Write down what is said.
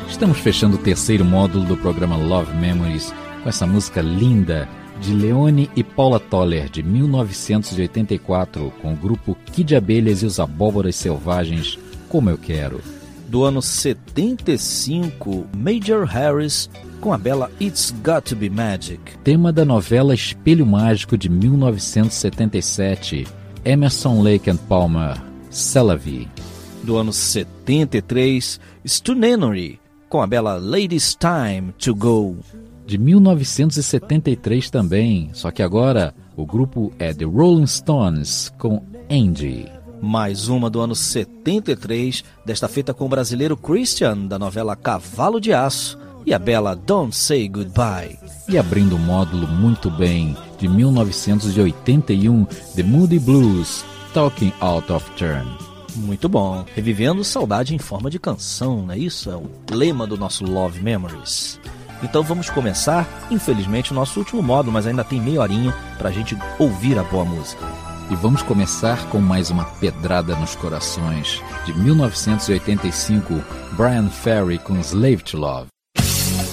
Estamos fechando o terceiro módulo do programa Love Memories com essa música linda de Leone e Paula Toller, de 1984, com o grupo Kid Abelhas e os Abóboras Selvagens, Como Eu Quero. Do ano 75, Major Harris com a bela It's Got to Be Magic. Tema da novela Espelho Mágico de 1977, Emerson, Lake and Palmer, C'est la Vie. Do ano 73, Stu Nenery com a bela Ladies Time to Go. De 1973 também, só que agora o grupo é The Rolling Stones com Angie. Mais uma do ano 73, desta feita com o brasileiro Christian, da novela Cavalo de Aço, e a bela Don't Say Goodbye. E abrindo o módulo muito bem, de 1981, The Moody Blues, Talking Out of Turn. Muito bom, revivendo saudade em forma de canção, não é isso? É o lema do nosso Love Memories. Então vamos começar, infelizmente, o nosso último módulo, mas ainda tem meia horinha pra gente ouvir a boa música. E vamos começar com mais uma pedrada nos corações, de 1985, Brian Ferry com Slave to Love.